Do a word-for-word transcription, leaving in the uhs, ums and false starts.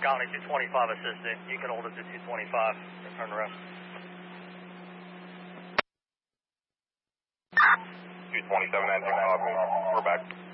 County, two twenty-five assistant. You can hold it to two twenty-five. Turn the rest. two twenty-seven, nineteen, we're back.